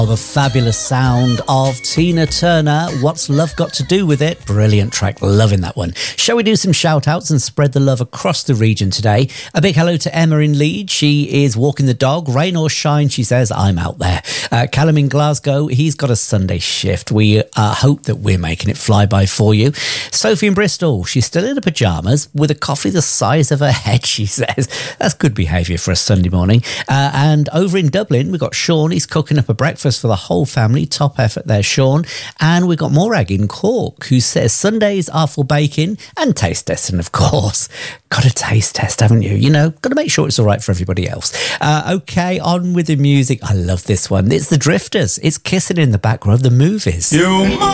The fabulous sound of Tina Turner. What's Love Got to Do with It? Brilliant track, loving that one. Shall we do some shout outs and spread the love across the region today? A big hello to Emma in Leeds. She is walking the dog, rain or shine, she says. I'm out there. Callum in Glasgow, he's got a Sunday shift. We hope that we're making it fly by for you. Sophie in Bristol, she's still in her pyjamas with a coffee the size of her head, she says. That's good behaviour for a Sunday morning. And over in Dublin, we've got Sean. He's cooking up a breakfast for the whole family. Top effort there, Sean. And we've got Morag in Cork, who says Sundays are for baking and taste testing, of course. Got a taste test, haven't you? You know, got to make sure it's all right for everybody else. Okay, on with the music. I love this one. It's the Drifters. It's Kissing in the Background of the Movies.